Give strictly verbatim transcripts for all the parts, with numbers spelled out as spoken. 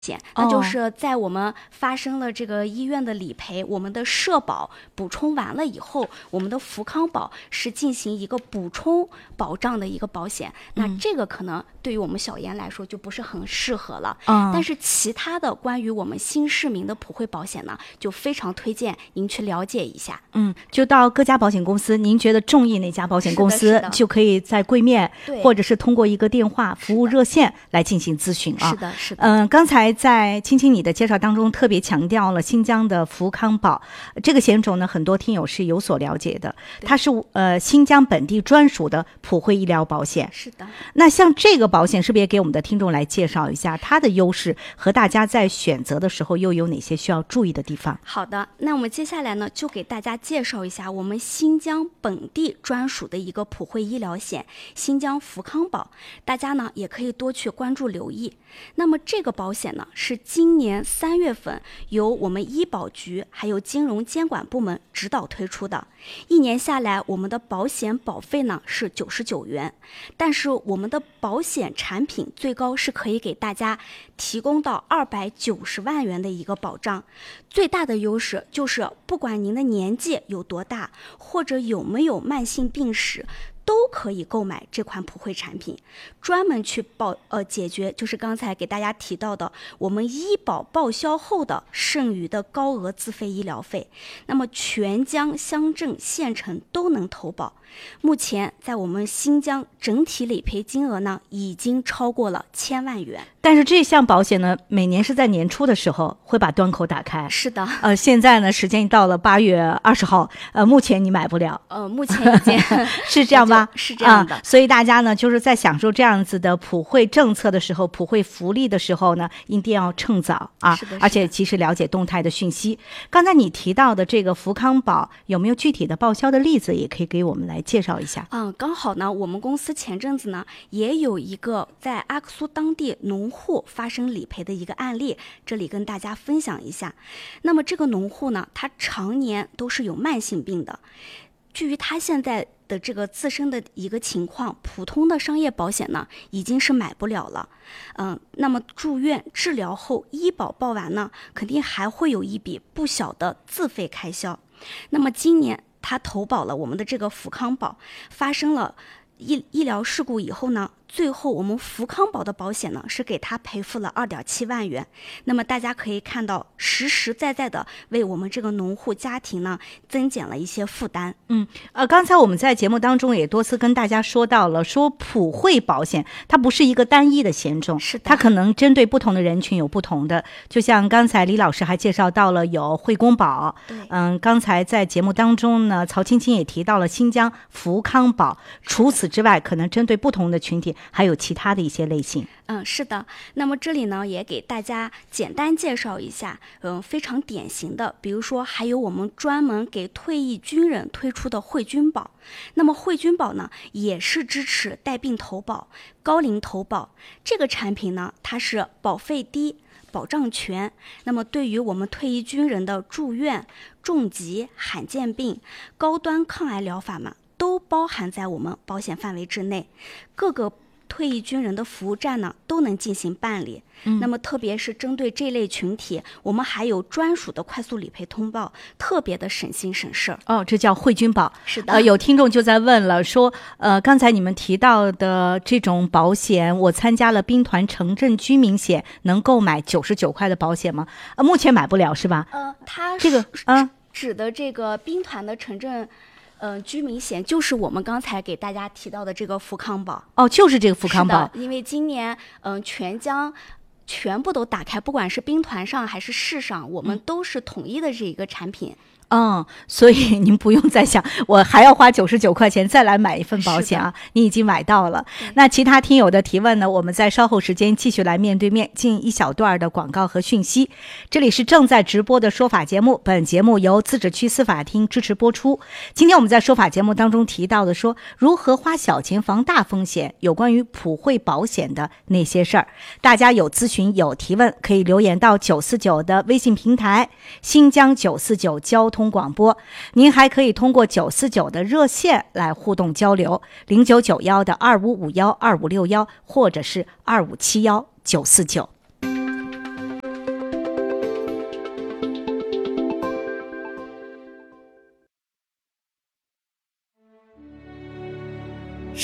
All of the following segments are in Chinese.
险，那就是在我们发生了这个医院的理赔，我们的社保补充完了以后，我们的福康保是进行一个补充保障的一个保险。那这个可能对于我们小严来说就不是很适合了。嗯，但是其他的关于我们新市民的普惠保险呢，就非常推荐您去了解一下。 嗯，就到各家保险公司，您觉得中意哪家保险公司，就可以在柜面或者是通过一个电话服务热线来进行咨询啊。 是的，是的。 嗯、呃，刚才在青青你的介绍当中特别强调了新疆的福康保这个险种呢，很多听友是有所了解的，它是呃新疆本地专属的普惠医疗保险。 是的。 那像这个保险是不是也给我们的听众来介绍一下它的优势和大家在选择的时候又有哪些需要注意的地方？ 好的，那我们接下来呢就给大家介绍一下我们新疆本地专属的一个普惠医疗险新疆福康保，大家呢也可以多去关注留意。那么这个保险呢是今年三月份由我们医保局还有金融监管部门指导推出的，一年下来我们的保险保费呢是九十九元，但是我们的保险产品最高是可以给大家提供到二百九十万元的一个保障。最大的优势就是不管您的年纪有多大，或者有没有慢性病史，都可以购买这款普惠产品，专门去报呃解决就是刚才给大家提到的我们医保报销后的剩余的高额自费医疗费。那么全疆乡镇县城都能投保，目前在我们新疆整体理赔金额呢已经超过了千万元。 但是这项保险呢，每年是在年初的时候会把端口打开。 是的。 呃，现在呢，时间到了八月二十号，呃，目前你买不了。 呃，目前已经是这样吧？ 是这样的、 啊。所以大家呢，就是在享受这样子的普惠政策的时候，普惠福利的时候呢，一定要趁早啊。 是的。 而且及时了解动态的讯息。刚才你提到的这个福康保，有没有具体的报销的例子，也可以给我们来介绍一下？ 嗯，刚好呢，我们公司前阵子呢也有一个在阿克苏当地农户发生理赔的一个案例，这里跟大家分享一下。那么这个农户呢，他常年都是有慢性病的，基于他现在的这个自身的一个情况，普通的商业保险呢已经是买不了了。嗯，那么住院治疗后医保报完呢，肯定还会有一笔不小的自费开销。那么今年他投保了我们的这个福康保，发生了医医疗事故以后呢，最后我们福康保的保险呢是给他赔付了二点七万元。那么大家可以看到，实实在在的为我们这个农户家庭呢增减了一些负担。 嗯，呃，刚才我们在节目当中也多次跟大家说到了，说普惠保险它不是一个单一的险种， 是的， 它可能针对不同的人群有不同的。就像刚才李老师还介绍到了有惠公保，嗯，刚才在节目当中呢，曹青青也提到了新疆福康保。除此之外，可能针对不同的群体还有其他的一些类型。 嗯，是的。那么这里呢，也给大家简单介绍一下，嗯，非常典型的，比如说还有我们专门给退役军人推出的惠军保。那么惠军保呢，也是支持带病投保、高龄投保。这个产品呢，它是保费低、保障全。那么对于我们退役军人的住院、重疾、罕见病、高端抗癌疗法嘛，都包含在我们保险范围之内，各个退役军人的服务站呢都能进行办理。嗯、那么特别是针对这类群体，我们还有专属的快速理赔通报，特别的省心省事。 哦，这叫惠军保。 是的。 呃，有听众就在问了，说呃，刚才你们提到的这种保险，我参加了兵团城镇居民险，能购买九十九块的保险吗？呃，目前买不了是吧？ 呃，它这个啊指的这个兵团的城镇。嗯、呃，居民险就是我们刚才给大家提到的这个福康保。 哦，就是这个福康保。 因为今年嗯、呃，全疆全部都打开，不管是兵团上还是市上，我们都是统一的这一个产品。 嗯，所以您不用再想我还要花九十九块钱再来买一份保险啊，你已经买到了。那其他听友的提问呢，我们在稍后时间继续来面对面进一小段的广告和讯息。这里是正在直播的说法节目，本节目由自治区司法厅支持播出。今天我们在说法节目当中提到的说如何花小钱防大风险，有关于普惠保险的那些事儿，大家有咨询有提问可以留言到九四九的微信平台新疆九四九交通广播，您还可以通过九四九的热线来互动交流，零九九幺的二五五幺二五六幺或者是二五七幺九四九。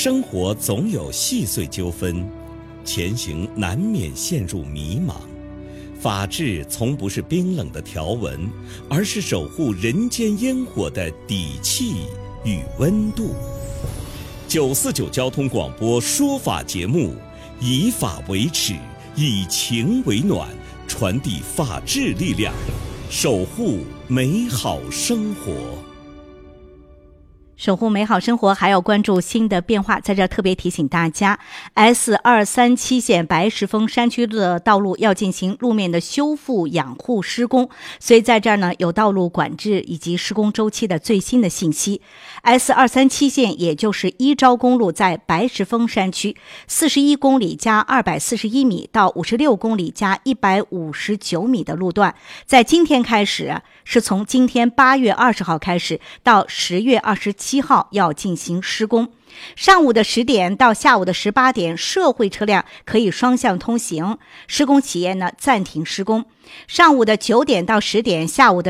生活总有细碎纠纷，前行难免陷入迷茫。法治从不是冰冷的条文，而是守护人间烟火的底气与温度。九四九交通广播说法节目，以法为尺，以情为暖，传递法治力量，守护美好生活。 守护美好生活，还要关注新的变化。在这儿特别提醒大家 ，S 二三七线白石峰山区的道路要进行路面的修复养护施工，所以在这儿呢有道路管制以及施工周期的最新的信息。S 二三七线也就是一招公路在白石峰山区四十一公里加二百四十一米到五十六公里加一百五十九米的路段，在今天开始，是从今天八月二十号开始到十月二十七号要进行施工。上午的十点到下午的十八点，社会车辆可以双向通行，施工企业呢暂停施工。上午的九点到十点，下午的